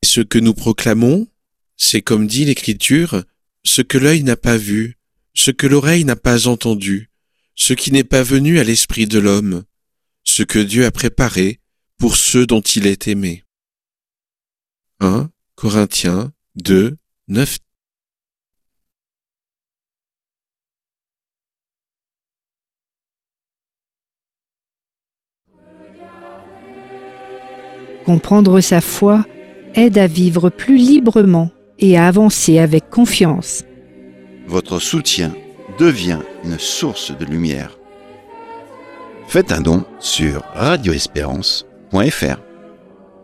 ce que nous proclamons, c'est comme dit l'Écriture, ce que l'œil n'a pas vu, ce que l'oreille n'a pas entendu, ce qui n'est pas venu à l'esprit de l'homme, ce que Dieu a préparé pour ceux dont il est aimé. 1 Corinthiens 2, 9. Comprendre sa foi aide à vivre plus librement et à avancer avec confiance. Votre soutien devient une source de lumière. Faites un don sur radioespérance.fr.